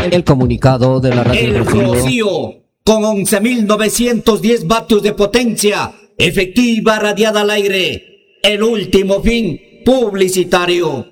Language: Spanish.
El comunicado de la radio El Rocío, con 11.910 vatios de potencia, efectiva radiada al aire. El último fin publicitario.